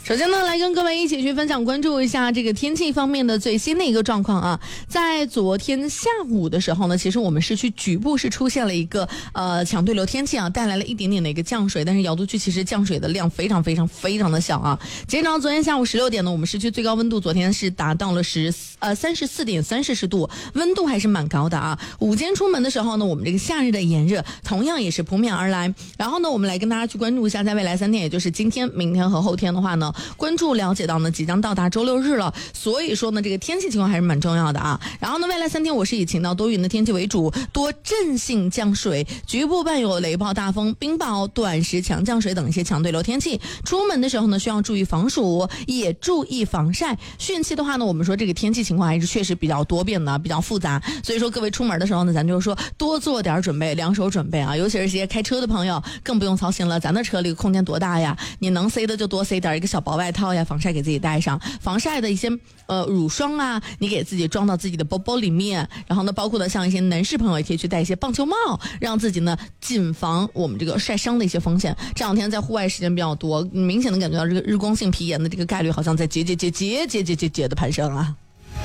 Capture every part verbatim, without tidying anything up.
首先呢，来跟各位一起去分享关注一下这个天气方面的最新的一个状况啊。在昨天下午的时候呢，其实我们市区局部是出现了一个呃强对流天气啊，带来了一点点的一个降水，但是瑶都区其实降水的量非常非常非常的小啊。截止到昨天下午十六点呢，我们市区最高温度昨天是达到了十呃三十四点三摄氏度，温度还是蛮高的啊。午间出门的时候呢，我们这个夏日的炎热同样也是扑面而来。然后呢，我们来跟大家去关注一下，在未来三天，也就是今天、明天和后天的话呢。关注了解到呢，即将到达周六日了，所以说呢，这个天气情况还是蛮重要的啊。然后呢，未来三天我是以晴到多云的天气为主，多阵性降水，局部伴有雷暴、大风、冰雹、短时强降水等一些强对流天气。出门的时候呢，需要注意防暑，也注意防晒。汛期的话呢，我们说这个天气情况还是确实比较多变的，比较复杂。所以说各位出门的时候呢，咱就是说多做点准备，两手准备啊。尤其是这些开车的朋友，更不用操心了，咱的车里空间多大呀？你能塞的就多塞点，一个小薄外套呀，防晒给自己带上，防晒的一些呃乳霜啊，你给自己装到自己的包包里面。然后呢，包括呢像一些男士朋友也可以去戴一些棒球帽，让自己呢谨防我们这个晒伤的一些风险。这两天在户外时间比较多，明显的感觉到这个日光性皮炎的这个概率好像在节节节节节节节节的攀升啊。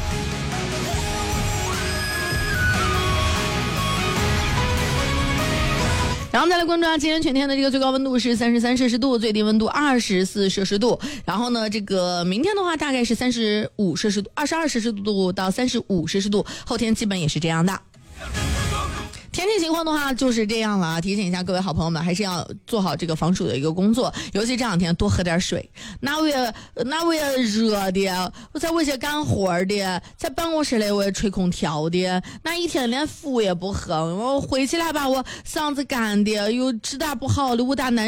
然后再来关注啊，今天全天的这个最高温度是三十三摄氏度，最低温度二十四摄氏度。然后呢，这个明天的话大概是三十五摄氏度，二十二摄氏度到三十五摄氏度，后天基本也是这样的。天气情况的话就是这样了啊，提醒一下各位好朋友们，还是要做好这个防暑的一个工作，尤其这两天多喝点水。那我也那我也热的，我在我些干活的，在办公室里我也吹空调的，那一天连服也不喝，我回起来吧，我嗓子干的，又吃点不好的，我大难。